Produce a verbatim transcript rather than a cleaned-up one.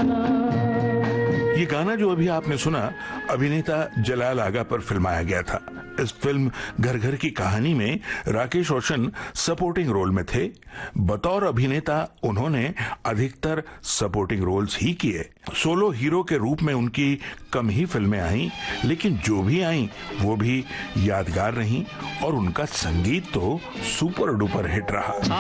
ये गाना जो अभी आपने सुना अभिनेता जलाल आगा पर फिल्माया गया था। इस फिल्म घर घर की कहानी में राकेश रोशन सपोर्टिंग रोल में थे। बतौर अभिनेता उन्होंने अधिकतर सपोर्टिंग रोल्स ही किए। सोलो हीरो के रूप में उनकी कम ही फिल्में आईं, लेकिन जो भी आईं वो भी यादगार रहीं और उनका संगीत तो सुपर डुपर हिट रहा।